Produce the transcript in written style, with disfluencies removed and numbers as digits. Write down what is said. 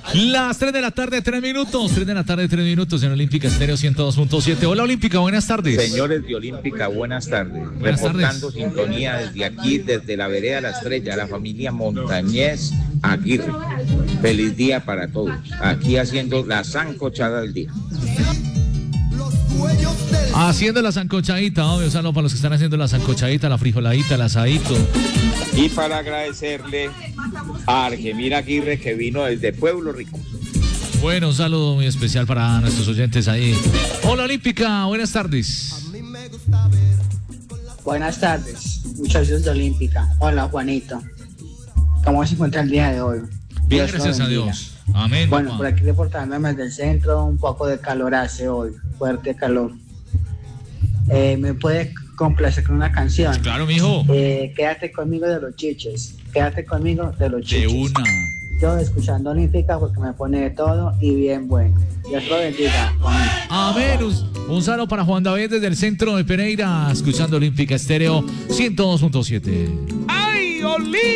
Las 3 de la tarde, 3 minutos. 3 de la tarde, 3 minutos en Olímpica Estéreo 102.7. Hola, Olímpica, buenas tardes. Señores de Olímpica, buenas tardes. Buenas Reportando tardes. sintonía desde aquí, desde la vereda La Estrella, la familia Montañez Aguirre. Feliz día para todos. Aquí haciendo la sancochada del día. Haciendo la sancochadita, obvio, saludos para los que están haciendo la sancochadita, la frijoladita, el asadito. Y para agradecerle a Argemir Aguirre, que vino desde Pueblo Rico. Bueno, un saludo muy especial para nuestros oyentes ahí. Hola, Olímpica, buenas tardes. Buenas tardes, muchachos de Olímpica. Hola, Juanito. ¿Cómo se encuentra el día de hoy? Bien, Dios lo gracias a bendiga. Dios. Amén. Bueno, papá. por aquí reportándome desde el centro, un poco de calor hace hoy, fuerte calor. ¿Me puedes complacer con una canción? Claro, mijo. Quédate conmigo de los chiches. Quédate conmigo de los chiches. De una. Yo escuchando Olímpica porque me pone de todo y bien bueno. Dios lo bendiga, Juanito. Amén. Un saludo para Juan David desde el centro de Pereira, escuchando Olímpica Estéreo 102.7. ¡Ay, Olímpica!